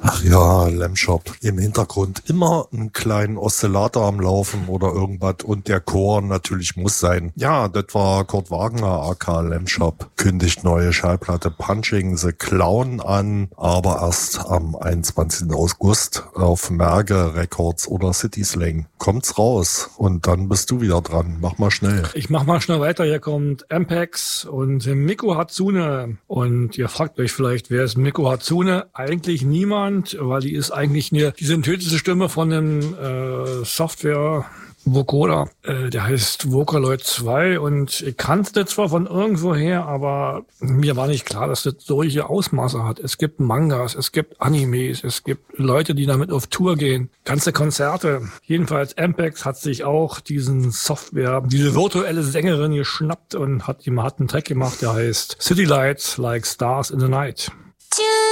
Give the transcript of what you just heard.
Ach ja, Lamshop. Im Hintergrund immer einen kleinen Oszillator am Laufen oder irgendwas und der Chor natürlich muss sein. Ja, das war Kurt Wagner, aka Lamshop. Kündigt neue Schallplatte Punching the Clown an, aber erst am 21. August auf Merge Records oder City Slang. Kommt's raus und dann bist du wieder dran. Mach mal schnell. Ich mach mal schnell weiter. Hier kommt Ampex und Miku Hatsune. Und ihr fragt euch vielleicht, wer ist Miku Hatsune? Eigentlich niemand, weil die ist eigentlich die synthetische Stimme von einem Software-Vocoder. Der heißt Vocaloid 2 und ich kannte zwar von irgendwoher, aber mir war nicht klar, dass das solche Ausmaße hat. Es gibt Mangas, es gibt Animes, es gibt Leute, die damit auf Tour gehen, ganze Konzerte. Jedenfalls Ampex hat sich auch diese virtuelle Sängerin geschnappt und hat einen Track gemacht, der heißt City Lights Like Stars in the Night. Tschüss.